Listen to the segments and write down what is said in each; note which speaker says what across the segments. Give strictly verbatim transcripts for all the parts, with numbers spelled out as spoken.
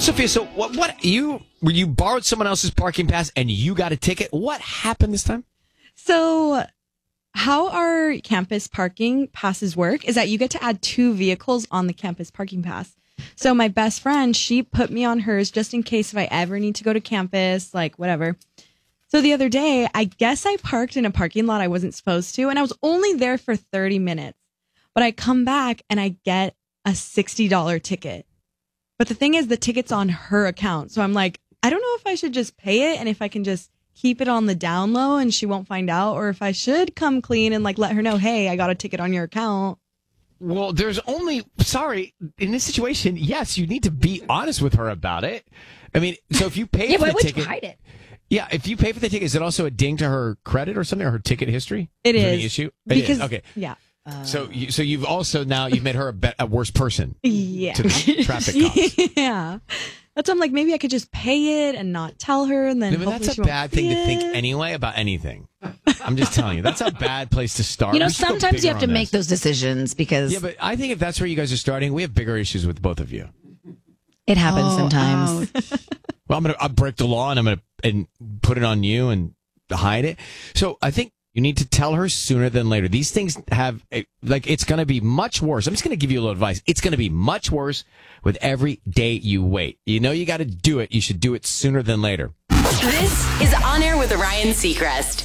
Speaker 1: Sophia, so what, what you you borrowed someone else's parking pass and you got a ticket. What happened this time?
Speaker 2: So how our campus parking passes work is that you get to add two vehicles on the campus parking pass. So my best friend, she put me on hers just in case if I ever need to go to campus, like whatever. So the other day, I guess I parked in a parking lot I wasn't supposed to, and I was only there for thirty minutes. But I come back and I get a sixty dollars ticket. But the thing is, the ticket's on her account. So I'm like, I don't know if I should just pay it and if I can just keep it on the down low and she won't find out, or if I should come clean and like let her know, hey, I got a ticket on your account.
Speaker 1: Well, there's only, sorry, in this situation, yes, you need to be honest with her about it. I mean, so if you pay
Speaker 3: yeah,
Speaker 1: for
Speaker 3: why
Speaker 1: the
Speaker 3: would
Speaker 1: ticket.
Speaker 3: you hide it?
Speaker 1: Yeah, if you pay for the ticket, is it also a ding to her credit or something, or her ticket history?
Speaker 2: It
Speaker 1: is.
Speaker 2: is.
Speaker 1: There any issue?
Speaker 2: Because,
Speaker 1: it is. Okay.
Speaker 2: Yeah.
Speaker 3: Uh,
Speaker 1: So, you, so you've also now you've made her a, be- a worse person.
Speaker 2: Yeah.
Speaker 1: To the traffic cops.
Speaker 2: Yeah. That's why I'm like, maybe I could just pay it and not tell her, and then
Speaker 1: No, but
Speaker 2: hopefully
Speaker 1: that's
Speaker 2: she
Speaker 1: a
Speaker 2: won't
Speaker 1: bad
Speaker 2: see
Speaker 1: thing to think
Speaker 2: it.
Speaker 1: anyway about anything. I'm just telling you, that's a bad place to start.
Speaker 3: you know,
Speaker 1: We should go
Speaker 3: sometimes you
Speaker 1: bigger
Speaker 3: have to
Speaker 1: on
Speaker 3: make
Speaker 1: this.
Speaker 3: those decisions because
Speaker 1: Yeah, but I think if that's where you guys are starting, we have bigger issues with both of you.
Speaker 3: it happens
Speaker 2: Oh,
Speaker 3: sometimes.
Speaker 1: Well, I'm gonna I'll break the law and I'm gonna and put it on you and hide it. So I think you need to tell her sooner than later. These things have like it's gonna be much worse. I'm just gonna give you a little advice. It's gonna be much worse with every day you wait. You know you got to do it. You should do it sooner than later.
Speaker 4: This is On Air with Ryan Seacrest.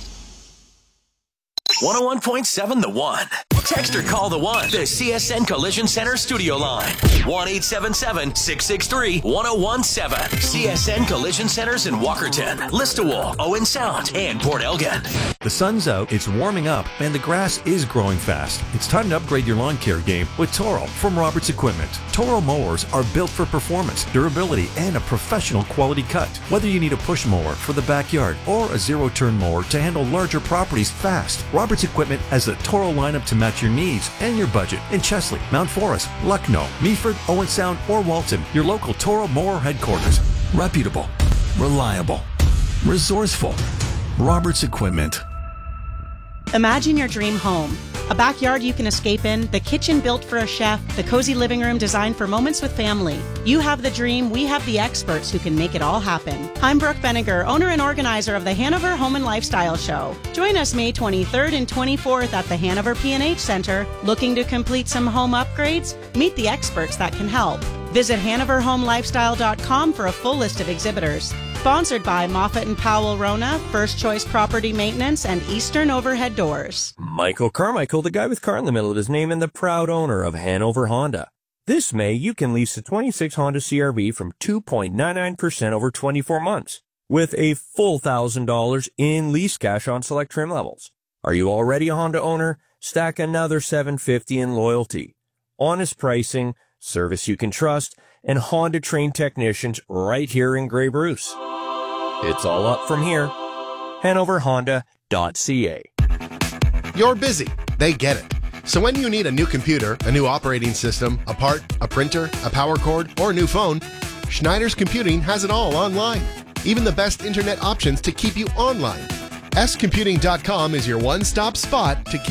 Speaker 5: one oh one point seven The One. Text or call The One. The C S N Collision Center studio line. one eight seven seven, six six three, one oh one seven. C S N Collision Centers in Walkerton, Listowel, Owen Sound, and Port Elgin.
Speaker 6: The sun's out, it's warming up, and the grass is growing fast. It's time to upgrade your lawn care game with Toro from Roberts Equipment. Toro mowers are built for performance, durability, and a professional quality cut. Whether you need a push mower for the backyard or a zero-turn mower to handle larger properties fast, Roberts Equipment has the Toro lineup to match your needs and your budget in Chesley, Mount Forest, Lucknow, Meaford, Owen Sound, or Walton. Your local Toro mower headquarters. Reputable, reliable, resourceful. Roberts Equipment.
Speaker 7: Imagine your dream home. A backyard you can escape in, the kitchen built for a chef, the cozy living room designed for moments with family. You have the dream, we have the experts who can make it all happen. I'm Brooke Benninger, owner and organizer of the Hanover Home and Lifestyle Show. Join us May twenty-third and twenty-fourth at the Hanover P and H Center. Looking to complete some home upgrades? Meet the experts that can help. Visit Hanover Home Lifestyle dot com for a full list of exhibitors. Sponsored by Moffett and Powell Rona, First Choice Property Maintenance, and Eastern Overhead Doors.
Speaker 8: Michael Carmichael, the guy with car in the middle of his name and the proud owner of Hanover Honda. This May, you can lease a twenty-six Honda C R V from two point nine nine percent over twenty-four months with a full one thousand dollars in lease cash on select trim levels. Are you already a Honda owner? Stack another seven hundred fifty dollars in loyalty. Honest pricing, service you can trust, and Honda trained technicians right here in Grey Bruce. It's all up from here. Hanover Honda dot C A.
Speaker 9: You're busy. They get it. So when you need a new computer, a new operating system, a part, a printer, a power cord, or a new phone, Schneider's Computing has it all online. Even the best internet options to keep you online. S computing dot com is your one-stop spot to keep